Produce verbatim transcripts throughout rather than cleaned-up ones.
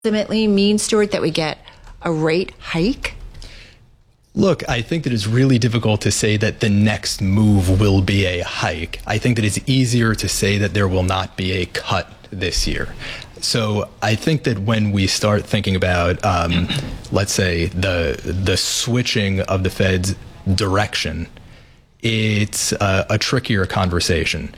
ultimately mean, Stuart, that we get a rate hike? Look, I think that it's really difficult to say that the next move will be a hike. I think that it's easier to say that there will not be a cut this year. So I think that when we start thinking about, um, let's say, the the switching of the Fed's direction, it's a, a trickier conversation.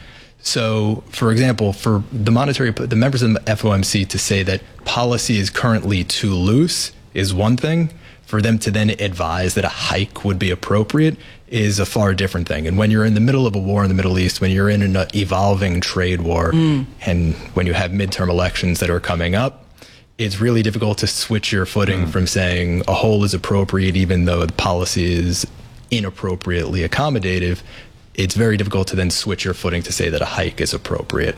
So, for example, for the monetary, the members of the F O M C to say that policy is currently too loose is one thing. For them to then advise that a hike would be appropriate is a far different thing. And when you're in the middle of a war in the Middle East, when you're in an evolving trade war, mm. and when you have midterm elections that are coming up, it's really difficult to switch your footing mm. from saying a hold is appropriate even though the policy is inappropriately accommodative. It's very difficult to then switch your footing to say that a hike is appropriate.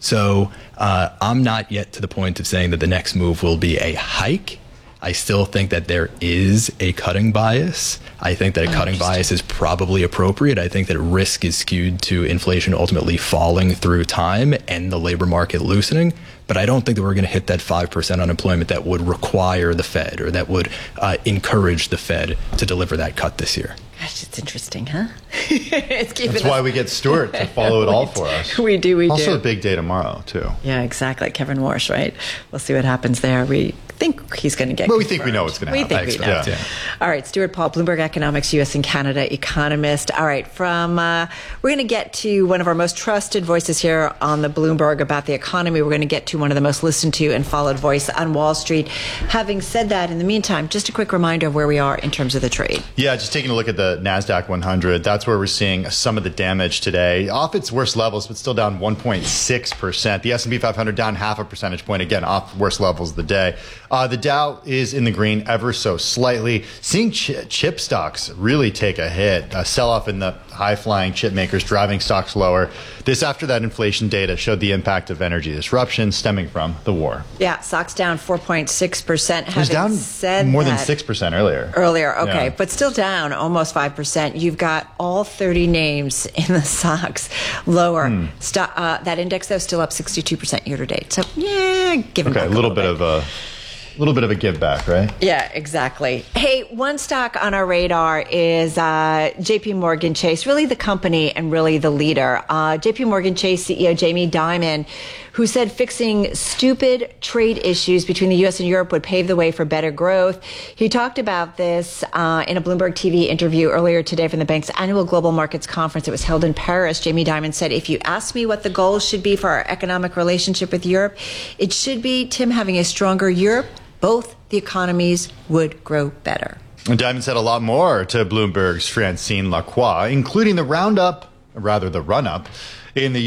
So uh, I'm not yet to the point of saying that the next move will be a hike. I still think that there is a cutting bias. I think that a cutting bias is probably appropriate. I think that risk is skewed to inflation ultimately falling through time and the labor market loosening. But I don't think that we're going to hit that five percent unemployment that would require the Fed or that would uh, encourage the Fed to deliver that cut this year. Gosh, it's interesting, huh? It's That's why us. we get Stuart to follow it all for us. We do, we also do. Also a big day tomorrow, too. Yeah, exactly. Kevin Warsh, right? We'll see what happens there. We think he's going to get Well, we confirmed. think we know what's going to happen. We think we know. Yeah. All right, Stuart Paul, Bloomberg Economics, U S and Canada economist. All right, from uh, we're going to get to one of our most trusted voices here on the Bloomberg about the economy. We're going to get to one of the most listened to and followed voice on Wall Street. Having said that, in the meantime, just a quick reminder of where we are in terms of the trade. Yeah, just taking a look at the NASDAQ one hundred. That's where we're seeing some of the damage today. Off its worst levels, but still down one point six percent. The S and P five hundred down half a percentage point. Again, off worst levels of the day. Uh, the Dow is in the green ever so slightly. Seeing ch chip stocks really take a hit. A sell-off in the high-flying chip makers driving stocks lower. This after that inflation data showed the impact of energy disruption stemming from the war. Yeah, stocks down four point six percent. It was down said more than six percent earlier. Earlier, okay, yeah. But still down almost five percent. You've got all thirty names in the stocks lower. Hmm. Sto uh, that index, though, still up sixty-two percent year to date. So, yeah, give it okay, back a little, a little bit, bit of a... A little bit of a give back, right? Yeah, exactly. Hey, one stock on our radar is uh, J P Morgan Chase, really the company and really the leader. Uh, J P Morgan Chase C E O Jamie Dimon, who said fixing stupid trade issues between the U S and Europe would pave the way for better growth. He talked about this uh, in a Bloomberg T V interview earlier today from the bank's annual Global Markets Conference. It was held in Paris. Jamie Dimon said, if you ask me what the goals should be for our economic relationship with Europe, it should be, Tim, having a stronger Europe. Both the economies would grow better. And Dimon said a lot more to Bloomberg's Francine Lacroix, including the roundup, or rather the run-up, in the